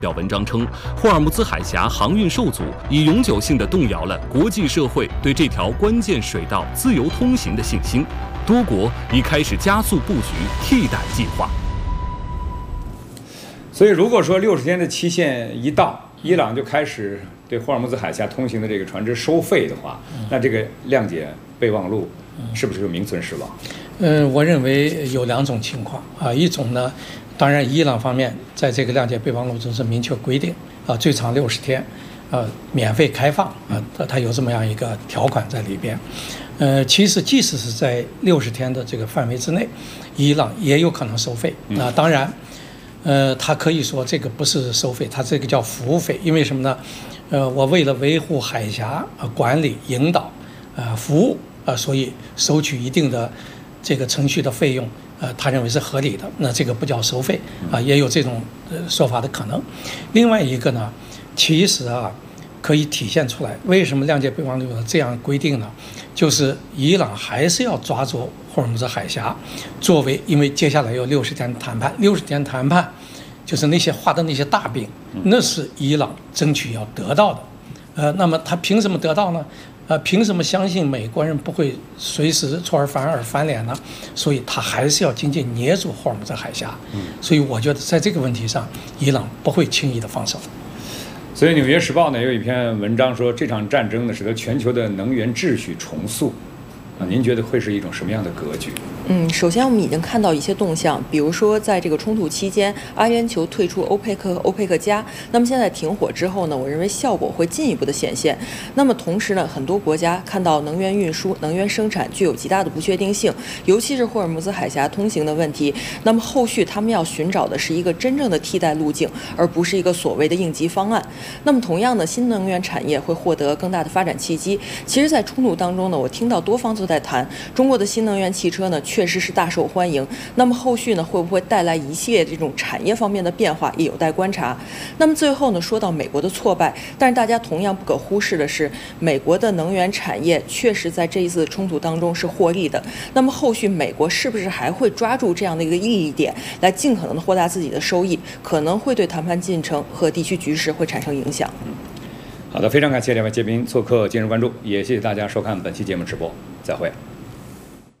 表文章称，霍尔木兹海峡航运受阻，已永久性地动摇了国际社会对这条关键水道自由通行的信心。多国已开始加速布局替代计划。 所以，如果说60天的期限一到，伊朗就开始对霍尔木兹海峡通行的这个船只收费的话，那这个谅解备忘录是不是就名存实亡？ 我认为有2种情况啊，一种呢，当然伊朗方面在这个谅解备忘录中是明确规定啊，最长60天，免费开放啊，它有这么样一个条款在里边。其实即使是在60天的这个范围之内，伊朗也有可能收费啊。当然，他可以说这个不是收费，它这个叫服务费，因为什么呢？我为了维护海峡管理、引导、服务所以收取一定的这个程序的费用，他认为是合理的，那这个不叫收费啊，也有这种说法的可能。另外一个呢，其实可以体现出来，为什么谅解备忘录这样规定呢？就是伊朗还是要抓住霍尔木兹海峡，作为因为接下来有60天谈判，60天谈判就是那些画的那些大饼，那是伊朗争取要得到的。那么他凭什么得到呢？凭什么相信美国人不会随时出尔反尔翻脸呢？所以他还是要紧紧捏住霍尔木兹海峡。所以我觉得在这个问题上，伊朗不会轻易的放手。 所以《纽约时报》呢有一篇文章说，这场战争呢使得全球的能源秩序重塑。您觉得会是一种什么样的格局？ 首先我们已经看到一些动向，比如说在这个冲突期间，阿联酋退出欧佩克和欧佩克加。那么现在停火之后呢，我认为效果会进一步的显现。那么同时呢，很多国家看到能源运输、能源生产具有极大的不确定性，尤其是霍尔木兹海峡通行的问题。那么后续他们要寻找的是一个真正的替代路径，而不是一个所谓的应急方案。那么同样的，新能源产业会获得更大的发展契机。其实，在冲突当中呢，我听到多方都在谈中国的新能源汽车呢，确实是大受欢迎。那么后续呢，会不会带来一系列这种产业方面的变化，也有待观察。那么最后呢，说到美国的挫败，但是大家同样不可忽视的是，美国的能源产业确实在这一次冲突当中是获利的。那么后续美国是不是还会抓住这样的一个利益点，来尽可能的扩大自己的收益，可能会对谈判进程和地区局势会产生影响。 好的，非常感谢2位嘉宾做客今日关注，也谢谢大家收看本期节目直播，再会。